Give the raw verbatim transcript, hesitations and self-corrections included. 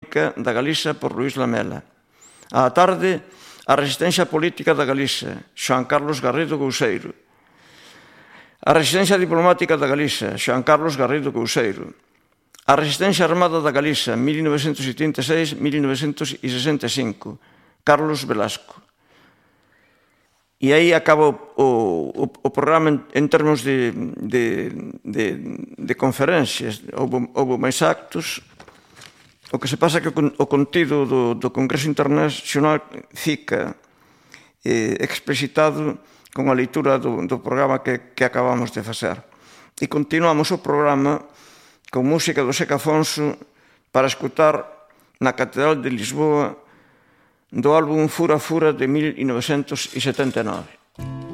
Económica da Galiza por Luís Lamela. Á tarde, a Resistencia Política da Galiza, Xoán Carlos Garrido Couseiro. A Resistencia Diplomática da Galiza, Xoán Carlos Garrido Couseiro. A Resistencia Armada da Galiza, mil novecentos setenta e seis a mil novecentos sesenta e cinco, Carlos Velasco. E aí acaba o, o, o programa en, en termos de, de, de, de conferencias. Houve, houve máis actos. O que se pasa é que o contido do, do Congreso Internacional fica eh, explicitado con a leitura do, do programa que, que acabamos de facer. E continuamos o programa con música do Seca Afonso para escutar na Catedral de Lisboa do álbum Fura Fura de mil novecentos setenta e nove.